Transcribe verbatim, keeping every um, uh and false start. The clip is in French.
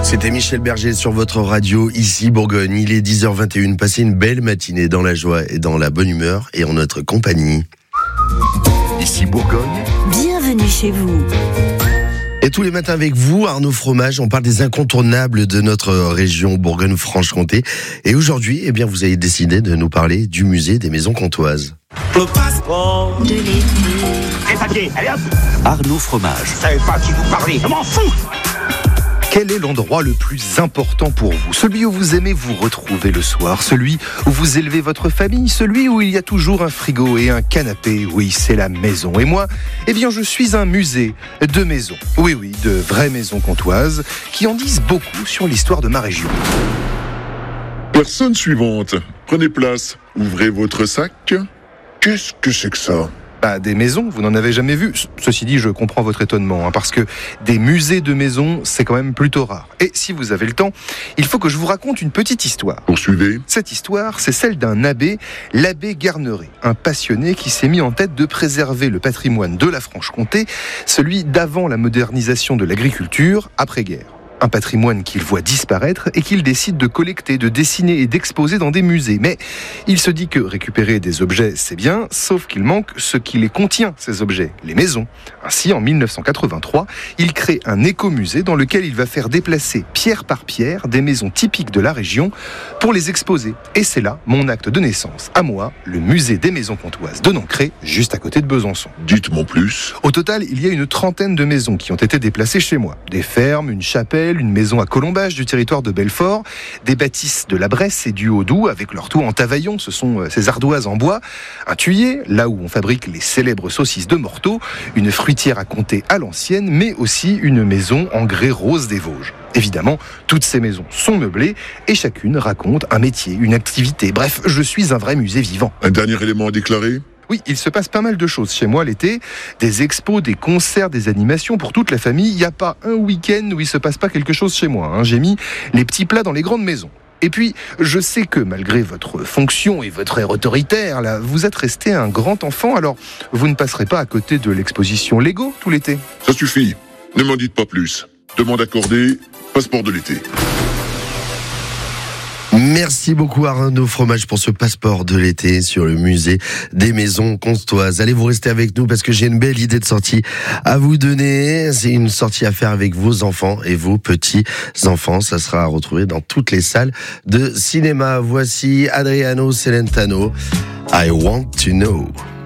C'était Michel Berger sur votre radio, ici Bourgogne. Il est dix heures vingt et une. Passez une belle matinée dans la joie et dans la bonne humeur et en notre compagnie. Ici Bourgogne. Bienvenue chez vous. Et tous les matins avec vous, Arnaud Fromage, on parle des incontournables de notre région Bourgogne-Franche-Comté. Et aujourd'hui, eh bien, vous avez décidé de nous parler du musée des maisons comtoises. Le passeport De l'été. Les papiers, allez hop. Arnaud Fromage. Je savais pas qui vous parlez, je m'en fous. Quel est l'endroit le plus important pour vous? Celui où vous aimez vous retrouver le soir, celui où vous élevez votre famille, celui où il y a toujours un frigo et un canapé. Oui, c'est la maison. Et moi, eh bien, je suis un musée de maisons. Oui, oui, de vraies maisons comtoises qui en disent beaucoup sur l'histoire de ma région. Personne suivante. Prenez place. Ouvrez votre sac. Qu'est-ce que c'est que ça ? Bah, des maisons, vous n'en avez jamais vu. Ceci dit, je comprends votre étonnement, hein, parce que des musées de maisons, c'est quand même plutôt rare. Et si vous avez le temps, il faut que je vous raconte une petite histoire. Poursuivez. Cette histoire, c'est celle d'un abbé, l'abbé Garneret, un passionné qui s'est mis en tête de préserver le patrimoine de la Franche-Comté, celui d'avant la modernisation de l'agriculture, après-guerre. Un patrimoine qu'il voit disparaître et qu'il décide de collecter, de dessiner et d'exposer dans des musées. Mais il se dit que récupérer des objets, c'est bien, sauf qu'il manque ce qui les contient, ces objets, les maisons. Ainsi, en dix-neuf cent quatre-vingt-trois, il crée un écomusée dans lequel il va faire déplacer pierre par pierre des maisons typiques de la région pour les exposer. Et c'est là mon acte de naissance, à moi, le musée des maisons comtoises de Nancré, juste à côté de Besançon. Dites-moi plus. Au total, il y a une trentaine de maisons qui ont été déplacées chez moi. Des fermes, une chapelle, une maison à Colombage du territoire de Belfort, des bâtisses de la Bresse et du Haut-Doubs avec leur toit en tavaillon, ce sont ces ardoises en bois, un thuyer, là où on fabrique les célèbres saucisses de Morteau, une fruitière à Comté à l'ancienne, mais aussi une maison en grès rose des Vosges. Évidemment, toutes ces maisons sont meublées et chacune raconte un métier, une activité. Bref, je suis un vrai musée vivant. Un dernier élément à déclarer ? Oui, il se passe pas mal de choses chez moi l'été. Des expos, des concerts, des animations pour toute la famille. Il n'y a pas un week-end où il se passe pas quelque chose chez moi. Hein. J'ai mis les petits plats dans les grandes maisons. Et puis, je sais que malgré votre fonction et votre air autoritaire, là, vous êtes resté un grand enfant. Alors, vous ne passerez pas à côté de l'exposition Lego tout l'été. Ça suffit. Ne m'en dites pas plus. Demande accordée, passeport de l'été. Merci beaucoup Arnaud Fromage pour ce passeport de l'été sur le musée des maisons comtoises. Allez, vous restez avec nous parce que j'ai une belle idée de sortie à vous donner. C'est une sortie à faire avec vos enfants et vos petits-enfants. Ça sera à retrouver dans toutes les salles de cinéma. Voici Adriano Celentano. I want to know.